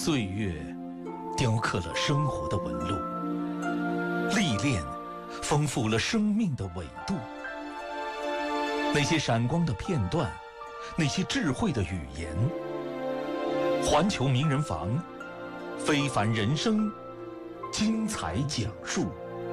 岁月雕刻了生活的纹路，历练丰富了生命的纬度。那些闪光的片段，那些智慧的语言，环球名人房，非凡人生，精彩讲述。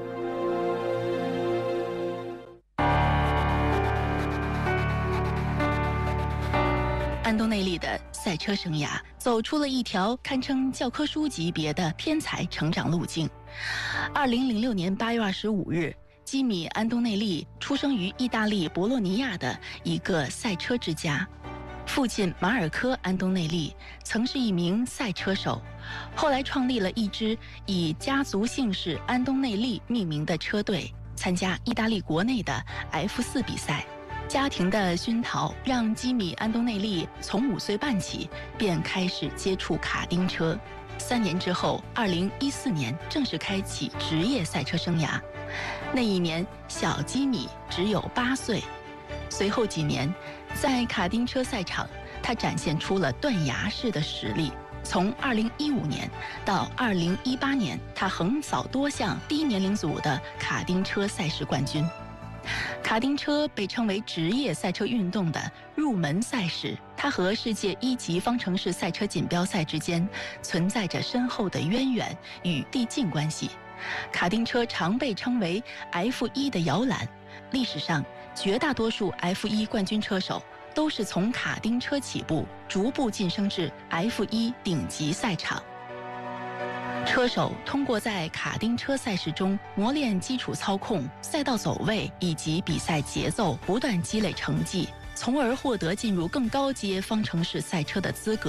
安东内利的赛车生涯走出了一条堪称教科书级别的天才成长路径。2006年8月25日，基米·安东内利出生于意大利博洛尼亚的一个赛车之家。父亲马尔科·安东内利曾是一名赛车手，后来创立了一支以家族姓氏安东内利命名的车队，参加意大利国内的 F4 比赛。家庭的熏陶让基米·安东内利从5岁半起便开始接触卡丁车。3年之后，2014年正式开启职业赛车生涯。那一年，小基米只有8岁。随后几年，在卡丁车赛场，他展现出了断崖式的实力。从2015年到2018年，他横扫多项低年龄组的卡丁车赛事冠军。卡丁车被称为职业赛车运动的入门赛事，它和世界1级方程式赛车锦标赛之间存在着深厚的渊源与递进关系。卡丁车常被称为 F1 的摇篮，历史上绝大多数 F1 冠军车手都是从卡丁车起步，逐步晋升至 F1 顶级赛场。车手通过在卡丁车赛事中磨练基础操控、赛道走位以及比赛节奏，不断积累成绩，从而获得进入更高阶方程式赛车的资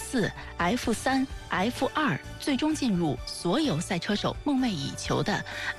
格。F4、F3、F2，最终进入所有赛车手梦寐以求的